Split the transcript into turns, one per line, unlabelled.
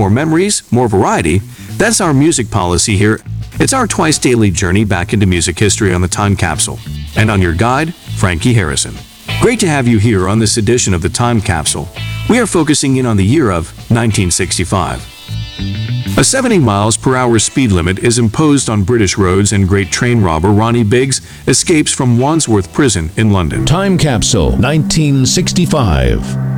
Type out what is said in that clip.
More memories, more variety. That's our music policy here. It's our twice daily journey back into music history on the Time Capsule. And on your guide, Frankie Harrison. Great to have you here on this edition of the Time Capsule. We are focusing in on the year of 1965. A 70 miles per hour speed limit is imposed on British roads, and great train robber Ronnie Biggs escapes from Wandsworth Prison in London.
Time Capsule 1965.